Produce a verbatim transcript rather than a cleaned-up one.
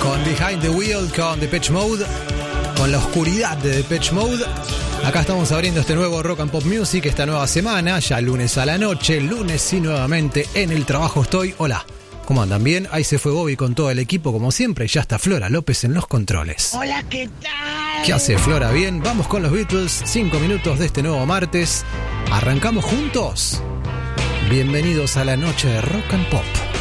con Behind the Wheel, con Depeche Mode, con la oscuridad de Depeche Mode. Acá estamos abriendo este nuevo Rock and Pop Music, esta nueva semana, ya lunes a la noche, lunes y nuevamente en el trabajo estoy. Hola, ¿cómo andan? ¿Bien? Ahí se fue Bobby con todo el equipo como siempre y ya está Flora López en los controles. Hola, ¿qué tal? ¿Qué hace Flora? Bien, vamos con los Beatles, cinco minutos de este nuevo martes. ¿Arrancamos juntos? Bienvenidos a la noche de Rock and Pop.